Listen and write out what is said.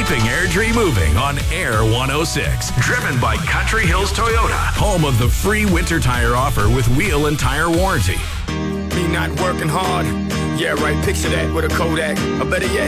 Keeping Airdrie moving on Air 106. Driven by Country Hills Toyota. Home of the free winter tire offer with wheel and tire warranty. Me not working hard. Yeah, right. Picture that with a Kodak. Or better yet,